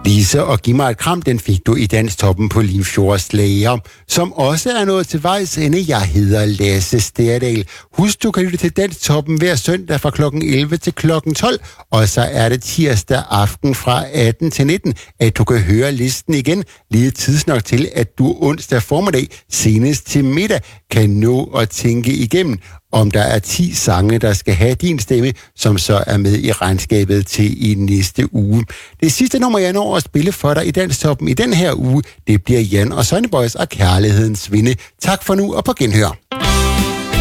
Lise og Giv mig et kram, den fik du i Danstoppen på Limfjords Lager, som også er nået til vejs ende. Jeg hedder Lasse Sterdal. Husk, du kan lytte til Danstoppen hver søndag fra kl. 11 til kl. 12, og så er det tirsdag aften fra 18 til 19, at du kan høre listen igen, lige tidsnok til, at du onsdag formiddag senest til middag kan nå at tænke igennem, om der er 10 sange, der skal have din stemme, som så er med i regnskabet til i næste uge. Det sidste nummer, jeg når at spille for dig i Danstoppen i den her uge, det bliver Jan og Sonny Boys og Kærlighedens Vinde. Tak for nu og på genhør.